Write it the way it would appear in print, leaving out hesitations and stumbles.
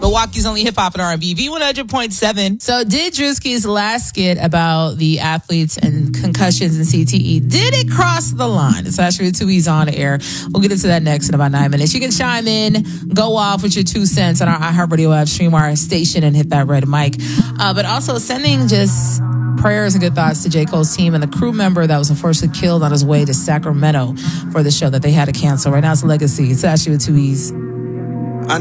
Milwaukee's only hip hop and R&B, V100.7. So did Drewski's last skit about the athletes and concussions and CTE, did it cross the line? It's actually 2 E's on the air. We'll get into that next in about 9 minutes. You can chime in, go off with your 2 cents on our iHeartRadio app, stream our station, and hit that red mic. But also sending just prayers and good thoughts to J. Cole's team and the crew member that was unfortunately killed on his way to Sacramento for the show that they had to cancel. Right now it's Legacy. It's actually with 2 E's.